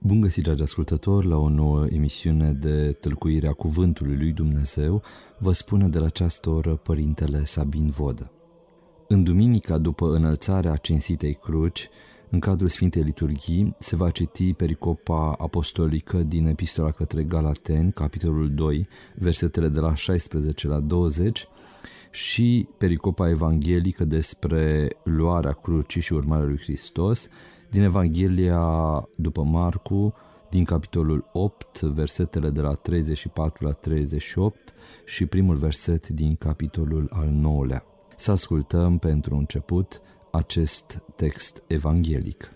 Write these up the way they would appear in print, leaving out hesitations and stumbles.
Bun găsit, dragi ascultători, la o nouă emisiune de tălcuire a Cuvântului lui Dumnezeu. Vă spune de la această oră Părintele Sabin Vodă. În duminica după înălțarea cinstitei cruci, în cadrul Sfintei Liturghii, se va citi pericopa apostolică din Epistola către Galateni, capitolul 2, versetele de la 16 la 20, și pericopa evanghelică despre luarea crucii și urmarea lui Hristos, din Evanghelia după Marcu, din capitolul 8, versetele de la 34 la 38 și primul verset din capitolul al 9-lea. Să ascultăm pentru început acest text evanghelic.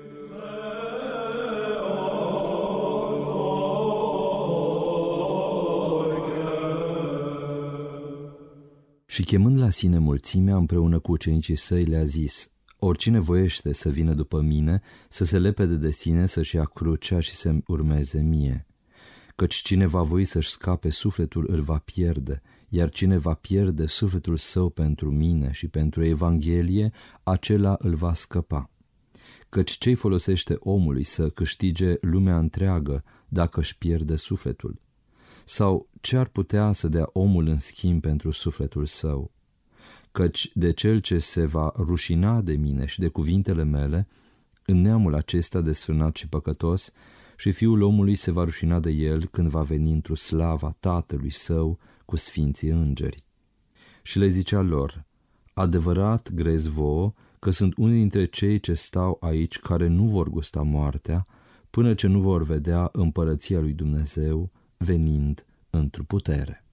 Și chemând la sine mulțimea, împreună cu ucenicii săi, le-a zis: oricine voiește să vină după mine, să se lepede de sine, să-și ia crucea și să-mi urmeze mie. Căci cine va voi să-și scape sufletul îl va pierde, iar cine va pierde sufletul său pentru mine și pentru Evanghelie, acela îl va scăpa. Căci ce-i folosește omului să câștige lumea întreagă dacă își pierde sufletul? Sau ce ar putea să dea omul în schimb pentru sufletul său? Căci de cel ce se va rușina de mine și de cuvintele mele, în neamul acesta desfrânat și păcătos, și Fiul omului se va rușina de el când va veni într-o slava Tatălui său cu sfinții îngeri. Și le zicea lor: adevărat grez vouă că sunt unii dintre cei ce stau aici care nu vor gusta moartea, până ce nu vor vedea împărăția lui Dumnezeu venind într-o putere.